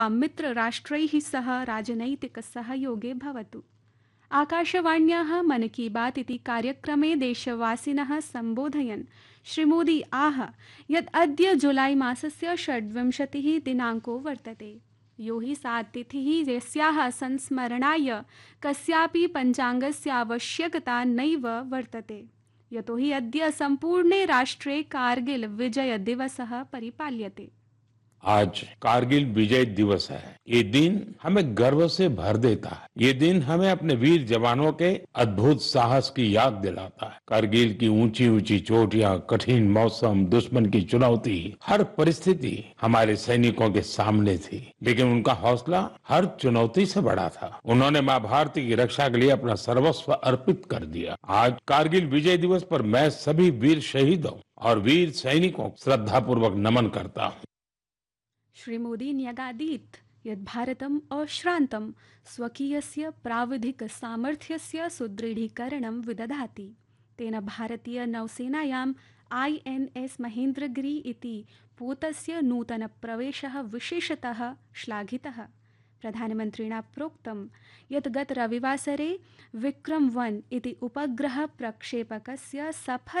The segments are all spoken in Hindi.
मित्रराष्ट्रैः सह राजनैतिकसहयोगे भवतु। आकाशवाण्याः मन की बात इति कार्यक्रमे देशवासिनः सम्बोधयन् श्रीमोदी आह यत् अद्य जुलाई मासस्य 26 दिनाङ्को वर्तते। यो हि सा तिथिः यस्याः संस्मरणाय कस्यापि पञ्चाङ्गस्य आवश्यकता नैव वर्तते। यतो हि अद्य सम्पूर्णे राष्ट्रे कारगिल विजय दिवसः परिपाल्यते। आज कारगिल विजय दिवस है। ये दिन हमें गर्व से भर देता है। ये दिन हमें अपने वीर जवानों के अद्भुत साहस की याद दिलाता है। कारगिल की ऊंची ऊंची चोटियां, कठिन मौसम, दुश्मन की चुनौती, हर परिस्थिति हमारे सैनिकों के सामने थी, लेकिन उनका हौसला हर चुनौती से बड़ा था। उन्होंने माँ भारती की रक्षा के लिए अपना सर्वस्व अर्पित कर दिया। आज कारगिल विजय दिवस पर मैं सभी वीर शहीदों और वीर सैनिकों को श्रद्धापूर्वक नमन करता हूँ। श्रीमोदी न्यगादीत् यत् भारतम् अश्रान्तं स्वकीयस्य प्राविधिकसामर्थ्यस्य सुदृढीकरणं विदधाति। तेन भारतीयनौसेनायाम् INS महेन्द्रगिरि इति पोतस्य नूतनप्रवेशः विशेषतः श्लाघितः। प्रधानमन्त्रिणा प्रोक्तं यत् गतरविवासरे विक्रम-1 इति उपग्रहप्रक्षेपकस्य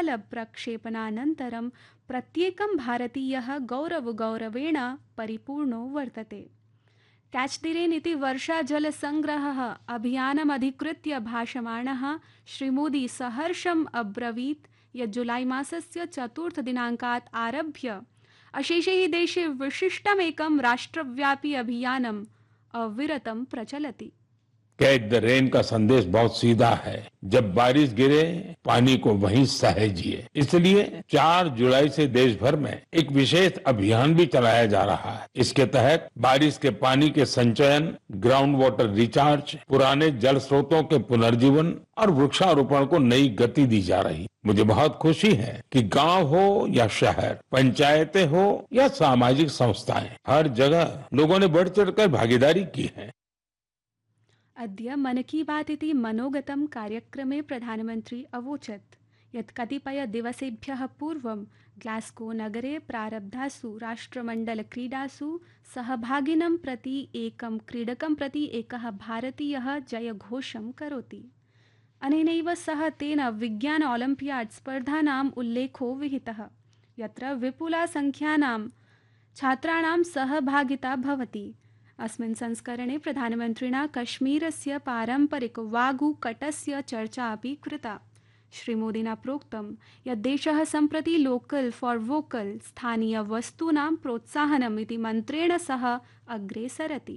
सफलप्रक्षेपणानन्तरं प्रत्येकं भारतीयः गौरवेण परिपूर्णो वर्तते। कैच द रेन इति वर्षाजलसङ्ग्रहः अभियानमधिकृत्य भाषमाणः श्रीमोदी सहर्षम् अब्रवीत् यत् जुलाई मासस्य 4 दिनाङ्कात् आरभ्य अशेषे हि देशे विशिष्टमेकं राष्ट्रव्यापी अभियानम् अविरतं प्रचलति। कैच द रेन का संदेश बहुत सीधा है। जब बारिश गिरे, पानी को वहीं सहेजिए। इसलिए 4 जुलाई से देश भर में एक विशेष अभियान भी चलाया जा रहा है। इसके तहत बारिश के पानी के संचयन, ग्राउंड वाटर रिचार्ज, पुराने जल स्रोतों के पुनर्जीवन और वृक्षारोपण को नई गति दी जा रही। मुझे बहुत खुशी है कि गांव हो या शहर, पंचायतें हो या सामाजिक संस्थाएं, हर जगह लोगों ने बढ़ चढ़कर भागीदारी की है। अद्य मन की बात इति मनोगतं कार्यक्रमे प्रधानमन्त्री अवोचत् यत् कतिपयदिवसेभ्यः पूर्वं ग्लास्गो नगरे प्रारब्धासु राष्ट्रमण्डलक्रीडासु सहभागिनं प्रति एकं क्रीडकं प्रति एकः भारतीयः जयघोषं करोति। अनेनैव सह तेन विज्ञान ओलम्पियाड् स्पर्धानाम् उल्लेखो विहितः, यत्र विपुला संख्यानां छात्राणां सहभागिता भवति। अस्मिन् संस्करणे प्रधानमन्त्रिणा कश्मीरस्य पारम्परिकवागुकटस्य चर्चा अपि कृता। श्रीमोदिना प्रोक्तं यत् देशः सम्प्रति लोकल फॉर वोकल स्थानीयवस्तूनां प्रोत्साहनम् इति मन्त्रेण सह अग्रे सरति।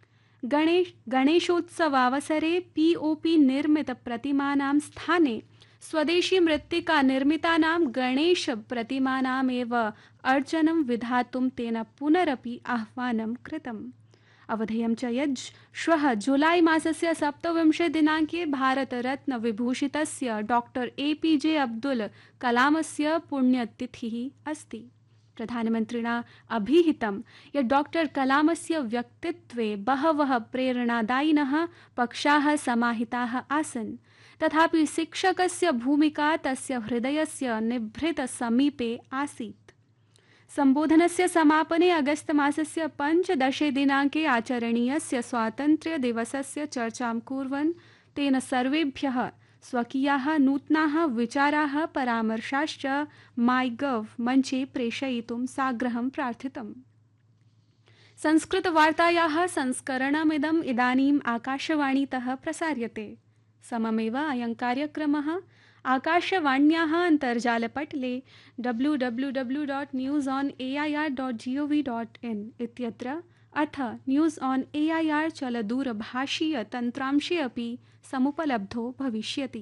गणेशोत्सवावसरे POP निर्मितप्रतिमानां स्थाने स्वदेशी मृत्तिका निर्मितानां गणेशप्रतिमानामेव अर्चनं विधातुं तेन पुनरपि आह्वानं कृतम्। अवधेयं च यत् श्वः जुलाई मासस्य 27 दिनाङ्के भारतरत्न विभूषितस्य डॉक्टर APJ अब्दुल कलामस्य पुण्यतिथिः अस्ति। प्रधानमन्त्रिणा अभिहितं यत् डॉक्टर कलामस्य व्यक्तित्वे बहवः प्रेरणादायिनः पक्षाः समाहिताः आसन्, तथापि शिक्षकस्य भूमिका तस्य हृदयस्य निभृतसमीपे आसीत्। संबोधनस्य समापने अगस्त मासस्य 15 दिनाङ्के आचरणीयस्य स्वातन्त्र्यदिवसस्य चर्चां कुर्वन् तेन सर्वेभ्यः स्वकीयाः नूतनाः विचाराः परामर्शाश्च माइगव मञ्चे प्रेषयितुं साग्रहं प्रार्थितम्। संस्कृतवार्तायाः संस्करणमिदम् इदानीम् आकाशवाणीतः प्रसार्यते। सममेव अयं कार्यक्रमः आकाशवाण्याः अन्तर्जालपटले www.newsonair.gov.in इत्यत्र अथ न्यूज़ ऑन AIR चलदूरभाषीयतन्त्रांशे अपि समुपलब्धो भविष्यति।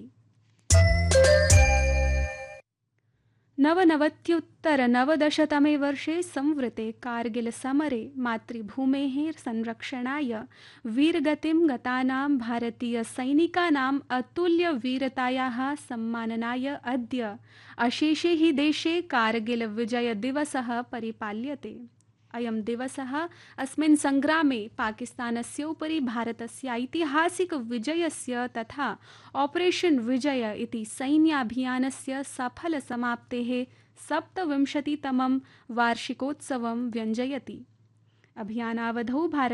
99-तमे वर्षे संवृते कारगिल समरे मातृभूमेः संरक्षणाय वीरगतिं गतानां भारतीयसैनिकानाम् अतुल्यवीरतायाः सम्माननाय अद्य अशेषे हि देशे कारगिल विजय दिवसः परिपाल्यते। अयं दिवसः अस्मिन् संग्रामे पाकिस्तानस्य उपरि भारतस्य ऐतिहासिक विजयस्य तथा ऑपरेशन विजय इति सैन्याभियानस्य सफलसमाप्तेः 27तमं वार्षिकोत्सवं व्यञ्जयति। अभियानावधौ भारत